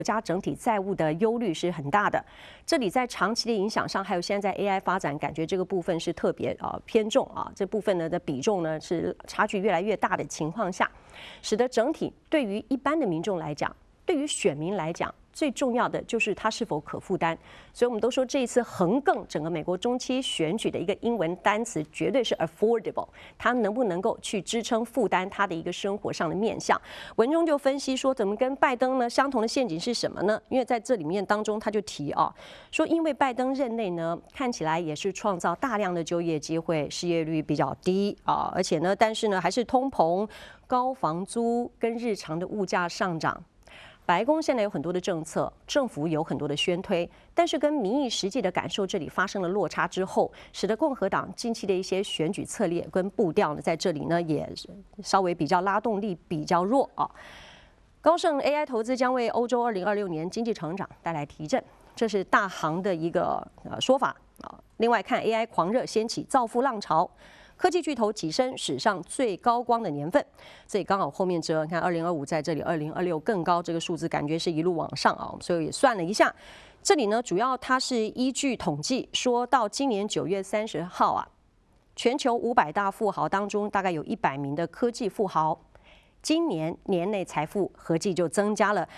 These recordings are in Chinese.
家整体债务的忧虑是很大的，这里在长期的影响上，还有现在 AI 发展，感觉这个部分是特别偏重啊，这部分呢的比重呢是差距越来越大的情况下，使得整体对于一般的民众来讲，对于选民来讲，最重要的就是它是否可负担。所以我们都说这一次横亘整个美国中期选举的一个英文单词，绝对是 affordable， 它能不能够去支撑负担它的一个生活上的面向。文中就分析说，怎么跟拜登呢相同的陷阱是什么呢？因为在这里面当中他就提说因为拜登任内呢看起来也是创造大量的就业机会，失业率比较低而且呢但是呢还是通膨、高房租跟日常的物价上涨。白宫现在有很多的政策，政府有很多的宣推，但是跟民意实际的感受这里发生了落差之后，使得共和党近期的一些选举策略跟步调呢，在这里呢也稍微比较拉动力比较弱高盛 AI 投资将为欧洲2026年经济成长带来提振，这是大行的一个说法另外看 AI 狂热掀起造富浪潮。科技巨头跻身史上最高光的年份，这里刚好后面折，你看2025在这里，2026更高，这个数字感觉是一路往上所以也算了一下，这里呢主要它是依据统计说到今年9月30号全球500大富豪当中大概有100名的科技富豪，今年年内财富合计就增加了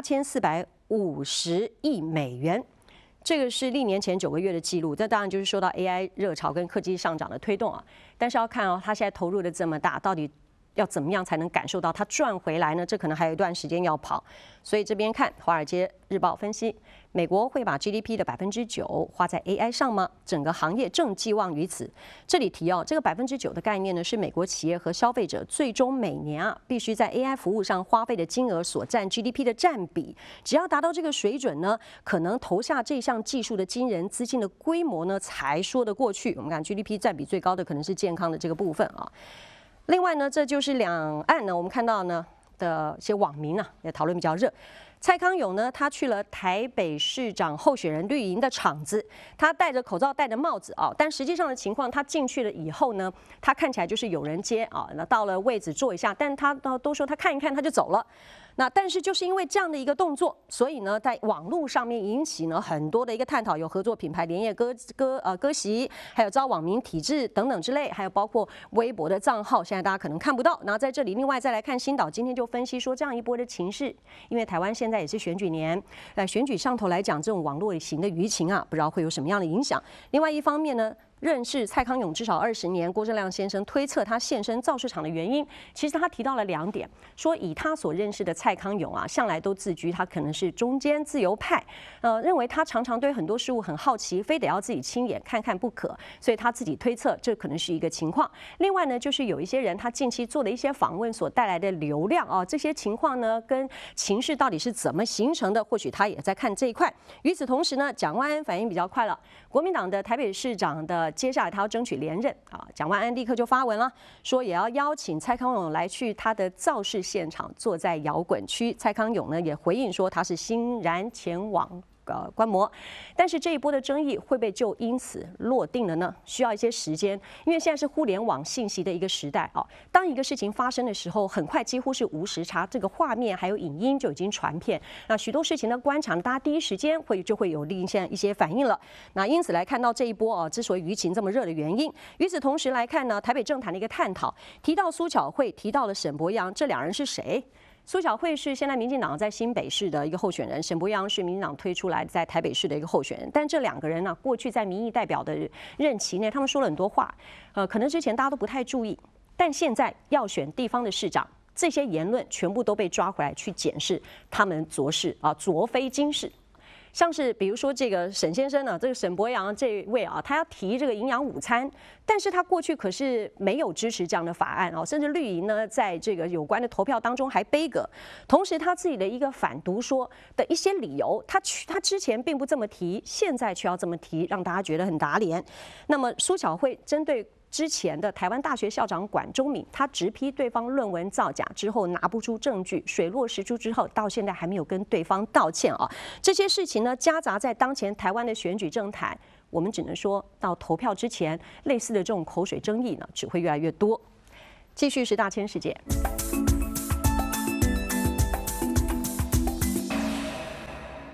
8450亿美元。这个是历年前9个月的记录，这当然就是受到 AI 热潮跟科技上涨的推动但是要看他现在投入的这么大，到底要怎么样才能感受到它赚回来呢？这可能还有一段时间要跑。所以这边看《华尔街日报》分析，美国会把 GDP 的9%花在 AI 上吗？整个行业正寄望于此。这里提这个9%的概念呢，是美国企业和消费者最终每年必须在 AI 服务上花费的金额所占 GDP 的占比。只要达到这个水准呢，可能投下这项技术的惊人资金的规模呢，才说得过去。我们看 GDP 占比最高的可能是健康的这个部分另外呢，这就是两岸呢，我们看到呢的一些网民也讨论比较热。蔡康永呢，他去了台北市长候选人绿营的场子，他戴着口罩、戴着帽子但实际上的情况，他进去了以后呢，他看起来就是有人接那到了位置坐一下，但他都说他看一看他就走了。那但是就是因为这样的一个动作，所以呢，在网络上面引起呢很多的一个探讨，有合作品牌连夜割席，还有招网民体制等等之类，还有包括微博的账号，现在大家可能看不到。然后在这里，另外再来看新岛今天就分析说，这样一波的情势，因为台湾现在也是选举年，在选举上头来讲，这种网络型的舆情不知道会有什么样的影响。另外一方面呢，认识蔡康永至少20年，郭正亮先生推测他现身造市场的原因，其实他提到了2点，说以他所认识的蔡康永向来都自居他可能是中间自由派，认为他常常对很多事物很好奇，非得要自己亲眼看看不可，所以他自己推测这可能是一个情况。另外呢，就是有一些人他近期做的一些访问所带来的流量这些情况呢跟情势到底是怎么形成的，或许他也在看这一块。与此同时呢，蒋万安反应比较快了，国民党的台北市长的接下来他要争取连任蒋万安立刻就发文了，说也要邀请蔡康永来去他的造势现场，坐在摇滚区。蔡康永呢也回应说他是欣然前往观摩，但是这一波的争议会不会就因此落定了呢？需要一些时间，因为现在是互联网信息的一个时代当一个事情发生的时候，很快几乎是无时差，这个画面还有影音就已经传遍，那许多事情的观察，大家第一时间就会有另一些反应了。那因此来看到这一波之所以舆情这么热的原因。与此同时来看呢，台北政坛的一个探讨，提到苏巧慧，提到了沈伯洋，这2人是谁？苏巧慧是现在民进党在新北市的一个候选人，沈伯洋是民进党推出来在台北市的一个候选人。但这2个人过去在民意代表的任期内，他们说了很多话，可能之前大家都不太注意，但现在要选地方的市长，这些言论全部都被抓回来去检视他们昨是昨非今是。像是比如说这个沈先生呢，这个沈伯洋这位他要提这个营养午餐，但是他过去可是没有支持这样的法案甚至绿营呢在这个有关的投票当中还背阁，同时他自己的一个反毒说的一些理由，他之前并不这么提，现在却要这么提，让大家觉得很打脸。那么苏巧慧针对之前的台湾大学校长管中闵，他直批对方论文造假之后拿不出证据，水落石出之后，到现在还没有跟对方道歉这些事情呢，夹杂在当前台湾的选举政坛，我们只能说到投票之前，类似的这种口水争议呢，只会越来越多。继续是大千世界。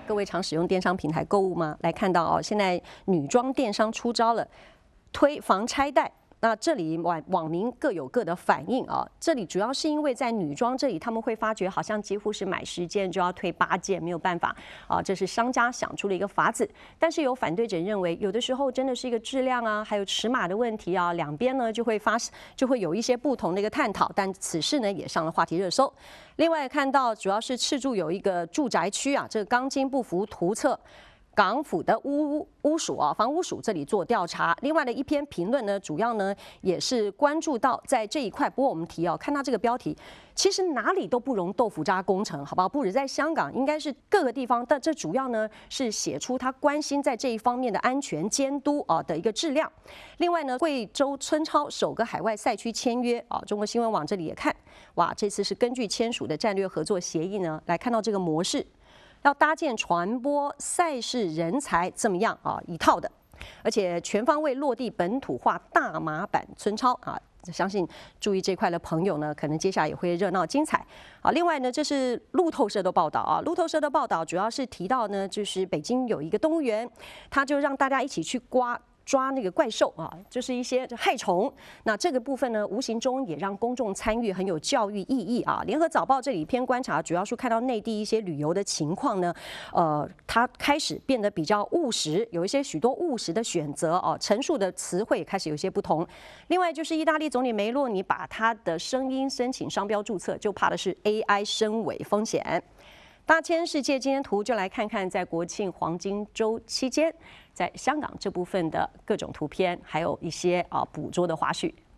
各位常使用电商平台购物吗？来看到现在女装电商出招了，推防拆袋。那这里网民各有各的反应啊。这里主要是因为在女装这里，他们会发觉好像几乎是买10件就要退8件，没有办法啊，这是商家想出了一个法子。但是有反对者认为，有的时候真的是一个质量啊，还有尺码的问题啊，两边呢就会有一些不同的一个探讨。但此事呢也上了话题热搜。另外看到主要是赤柱有一个住宅区啊，这个钢筋不符图册。港府的屋署啊，房屋署这里做调查。另外的一篇评论呢，主要呢也是关注到在这一块。不过我们提看到这个标题，其实哪里都不容豆腐渣工程，好不好？不止在香港，应该是各个地方。但这主要呢是写出他关心在这一方面的安全监督的一个质量。另外呢，贵州村超首个海外赛区签约啊，中国新闻网这里也看，哇，这次是根据签署的战略合作协议呢，来看到这个模式。要搭建传播赛事人才这么样一套的，而且全方位落地本土化大马版村超啊，相信注意这块的朋友呢，可能接下来也会热闹精彩啊。另外呢，这是路透社的报道啊，路透社的报道主要是提到呢，就是北京有一个动物园，他就让大家一起去抓那个怪兽啊，就是一些害虫。那这个部分呢，无形中也让公众参与，很有教育意义啊。联合早报这里一篇观察，主要是看到内地一些旅游的情况呢，它开始变得比较务实，有一些许多务实的选择哦，陈述的词汇开始有些不同。另外就是意大利总理梅洛尼把他的声音申请商标注册，就怕的是 AI 深伪风险。大千世界今天图就来看看，在国庆黄金周期间，在香港这部分的各种图片，还有一些捕捉的花絮。